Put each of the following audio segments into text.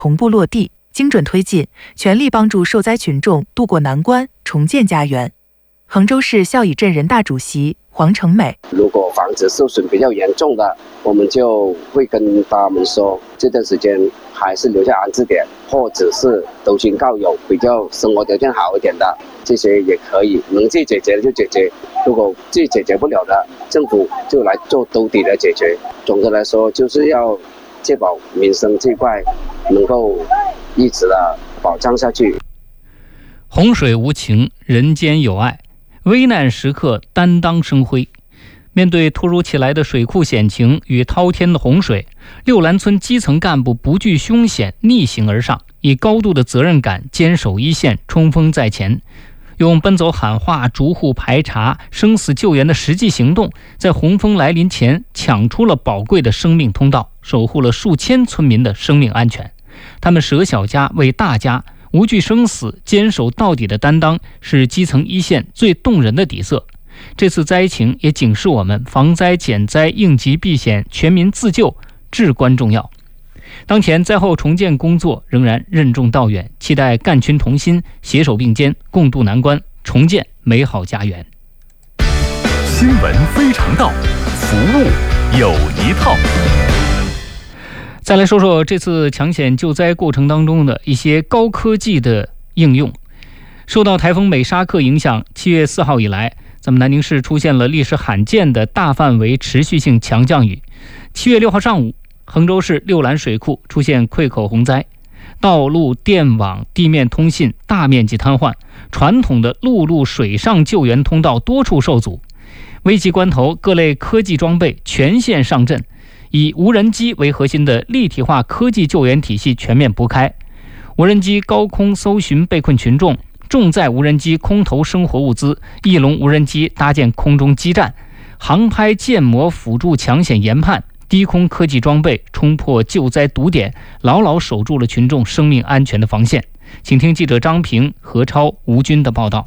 同步落地，精准推进，全力帮助受灾群众渡过难关，重建家园。衡州市孝义镇人大主席黄成美， 如果房子受损比较严重的，我们就会跟他们说，这段时间还是留下安置点，或者是都心告友，比较生活条件好一点的，这些也可以，能自己解决的就解决，如果自己解决不了的，政府就来做兜底的解决。总的来说，就是要确保民生这块能够一直的保障下去。 洪水无情，人间有爱，危难时刻担当生辉。面对突如其来的水库险情与滔天的洪水，六兰村基层干部不惧凶险，逆行而上，以高度的责任感坚守一线，冲锋在前，用奔走喊话、逐户排查、生死救援的实际行动，在洪峰来临前抢出了宝贵的生命通道，守护了数千村民的生命安全。他们舍小家为大家，无惧生死，坚守到底的担当，是基层一线最动人的底色。这次灾情也警示我们，防灾减灾、应急避险、全民自救至关重要。当前灾后重建工作仍然任重道远，期待干群同心，携手并肩，共度难关，重建美好家园。 新闻非常道，服务有一套。 再来说说这次抢险救灾过程当中的一些高科技的应用。受到台风美沙克影响，7月4号以来，咱们南宁市出现了历史罕见的大范围持续性强降雨。7月6号上午，衡州市六兰水库出现溃口洪灾，道路、电网、地面通信大面积瘫痪，传统的陆路水上救援通道多处受阻。危急关头，各类科技装备全线上阵，以无人机为核心的立体化科技救援体系全面铺开。无人机高空搜寻被困群众，重载无人机空投生活物资，翼龙无人机搭建空中基站，航拍建模辅助抢险研判，低空科技装备冲破救灾堵点，牢牢守住了群众生命安全的防线。请听记者张平、何超、吴军的报道。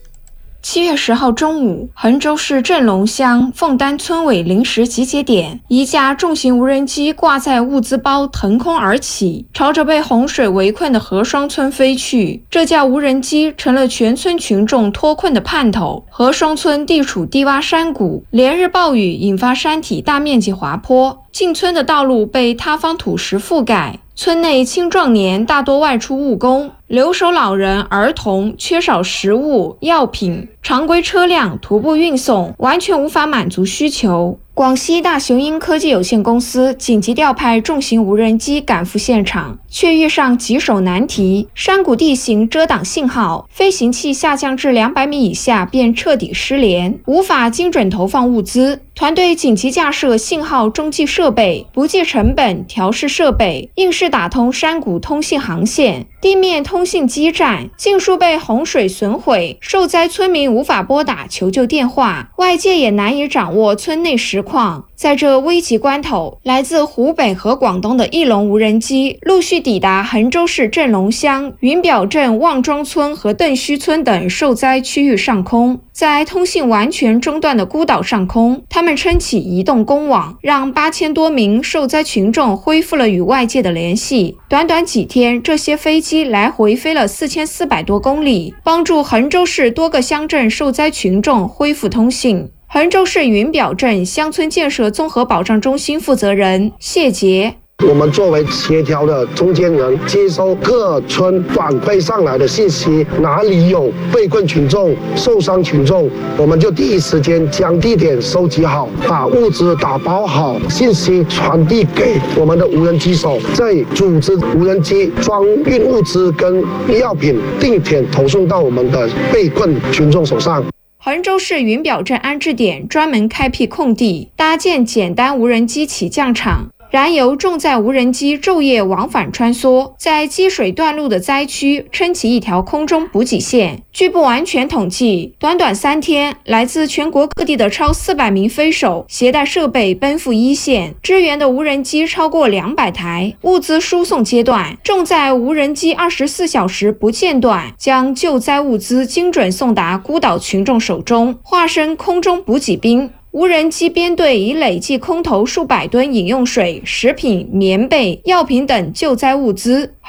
7月10号中午，衡州市镇龙乡凤丹村委临时集结点，一架重型无人机挂载物资包腾空而起，朝着被洪水围困的河双村飞去。这架无人机成了全村群众脱困的盼头。河双村地处低洼山谷，连日暴雨引发山体大面积滑坡，进村的道路被塌方土石覆盖。村内青壮年大多外出务工，留守老人、儿童缺少食物、药品，常规车辆徒步运送，完全无法满足需求。广西大雄鹰科技有限公司紧急调派重型无人机赶赴现场，却遇上棘手难题：山谷地形遮挡信号，飞行器下降至200米以下便彻底失联，无法精准投放物资。团队紧急架设信号中继设备，不计成本调试设备，硬是打通山谷通信航线。地面通信基站尽数被洪水损毁，受灾村民无法拨打求救电话，外界也难以掌握村内实况。在这危急关头，来自湖北和广东的翼龙无人机陆续抵达衡州市镇龙乡、云表镇望庄村和邓须村等受灾区域上空。在通信完全中断的孤岛上空，他们撑起移动公网，让8000多名受灾群众恢复了与外界的联系。短短几天，这些飞机来回飞了4400多公里，帮助衡州市多个乡镇受灾群众恢复通信。衡州市云表镇乡村建设综合保障中心负责人谢杰， 我们作为协调的中间人，接收各村反馈上来的信息，哪里有被困群众、受伤群众，我们就第一时间将地点收集好，把物资打包好，信息传递给我们的无人机手，再组织无人机装运物资跟药品，定点投送到我们的被困群众手上。 衡州市云表镇安置点专门开辟空地，搭建简单无人机起降场，燃油重载无人机昼夜往返穿梭，在积水断路的灾区撑起一条空中补给线。据不完全统计，短短3天，来自全国各地的超400名飞手携带设备奔赴一线，支援的无人机超过200台。物资输送阶段，重载无人机24小时不间断，将救灾物资精准送达孤岛群众手中，化身空中补给兵。 无人机编队已累计空投数百吨饮用水、食品、棉被、药品等救灾物资。